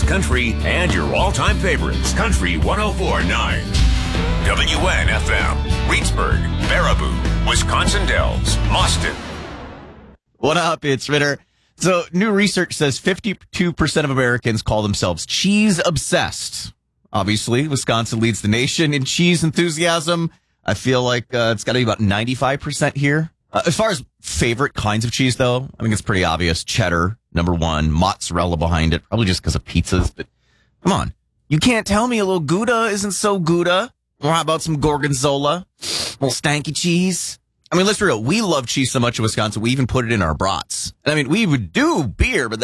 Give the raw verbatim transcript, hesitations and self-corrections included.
blues, country, and your all-time favorites. Country one oh four point nine. W N F M. Reedsburg, Baraboo, Wisconsin Dells, Austin. What up? It's Ritter. So new research says fifty-two percent of Americans call themselves cheese obsessed. Obviously, Wisconsin leads the nation in cheese enthusiasm. I feel like uh, it's got to be about ninety-five percent here. Uh, as far as favorite kinds of cheese, though, I think it's pretty obvious. Cheddar, number one. Mozzarella behind it, probably just because of pizzas. But come on. You can't tell me a little Gouda isn't so Gouda. Or how about some Gorgonzola? A little stanky cheese? I mean, let's be real. We love cheese so much in Wisconsin, we even put it in our brats. I mean, we would do beer, but